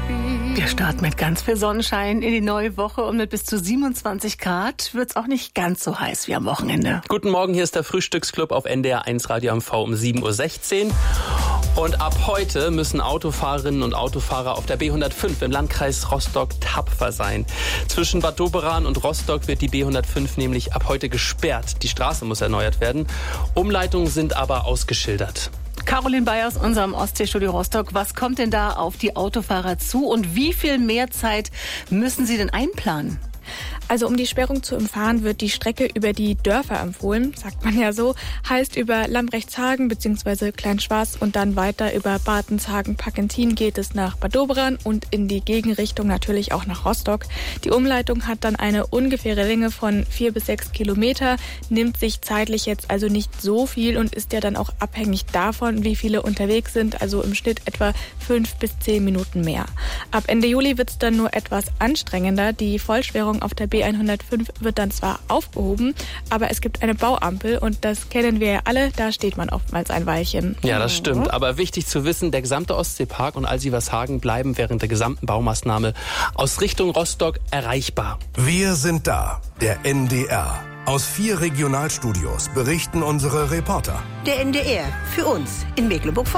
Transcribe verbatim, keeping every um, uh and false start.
Der Start mit ganz viel Sonnenschein in die neue Woche und mit bis zu siebenundzwanzig Grad wird es auch nicht ganz so heiß wie am Wochenende. Guten Morgen, hier ist der Frühstücksclub auf N D R eins Radio M V um sieben Uhr sechzehn. Und ab heute müssen Autofahrerinnen und Autofahrer auf der B hundertfünf im Landkreis Rostock tapfer sein. Zwischen Bad Doberan und Rostock wird die B hundertfünf nämlich ab heute gesperrt. Die Straße muss erneuert werden. Umleitungen sind aber ausgeschildert. Caroline Bayer aus unserem Ostseestudio Rostock. Was kommt denn da auf die Autofahrer zu und wie viel mehr Zeit müssen sie denn einplanen? Also um die Sperrung zu umfahren, wird die Strecke über die Dörfer empfohlen, sagt man ja so. Heißt über Lambrechtshagen bzw. Kleinschwaz und dann weiter über Bartenshagen, Packentin geht es nach Bad Doberan und in die Gegenrichtung natürlich auch nach Rostock. Die Umleitung hat dann eine ungefähre Länge von vier bis sechs Kilometer, nimmt sich zeitlich jetzt also nicht so viel und ist ja dann auch abhängig davon, wie viele unterwegs sind, also im Schnitt etwa fünf bis zehn Minuten mehr. Ab Ende Juli wird es dann nur etwas anstrengender. Die Vollsperrung auf der B hundertfünf wird dann zwar aufgehoben, aber es gibt eine Bauampel und das kennen wir ja alle, da steht man oftmals ein Weilchen. Ja, das stimmt. Aber wichtig zu wissen, der gesamte Ostseepark und Alsivershagen bleiben während der gesamten Baumaßnahme aus Richtung Rostock erreichbar. Wir sind da, der N D R. Aus vier Regionalstudios berichten unsere Reporter. Der N D R, für uns in Mecklenburg-Vorpommern.